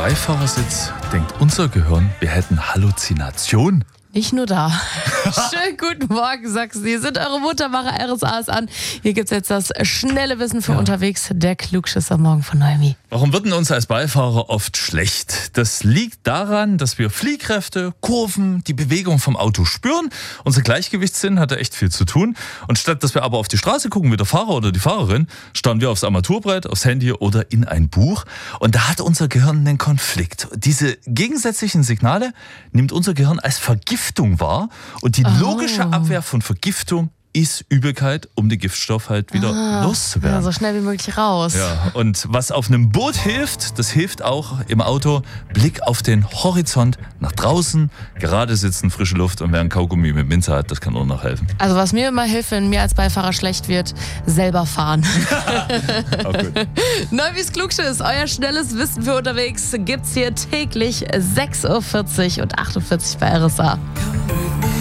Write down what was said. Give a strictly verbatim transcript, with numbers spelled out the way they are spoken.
Beifahrersitz denkt unser Gehirn, wir hätten Halluzination. Nicht nur da. Schönen guten Morgen, Sachsen. Hier sind eure Muttermacher R S As an. Hier gibt's jetzt das schnelle Wissen für Ja. unterwegs. Der Klugschisser morgen von Noemi. Warum wird denn uns als Beifahrer oft schlecht? Das liegt daran, dass wir Fliehkräfte, Kurven, die Bewegung vom Auto spüren. Unser Gleichgewichtssinn hat da echt viel zu tun. Und statt dass wir aber auf die Straße gucken wie der Fahrer oder die Fahrerin, starren wir aufs Armaturenbrett, aufs Handy oder in ein Buch. Und da hat unser Gehirn einen Konflikt. Diese gegensätzlichen Signale nimmt unser Gehirn als Vergiftung wahr. Und die logische Abwehr von Vergiftung ist Übelkeit, um den Giftstoff halt wieder Ah, loszuwerden. Ja, so schnell wie möglich raus. Ja, und was auf einem Boot hilft, das hilft auch im Auto. Blick auf den Horizont, nach draußen, gerade sitzen, frische Luft und wer ein Kaugummi mit Minze hat, das kann auch noch helfen. Also was mir immer hilft, wenn mir als Beifahrer schlecht wird, selber fahren. Auch gut. Neumis Klugschiss, euer schnelles Wissen für unterwegs gibt's hier täglich sechs Uhr vierzig und acht Uhr vierzig bei R S A.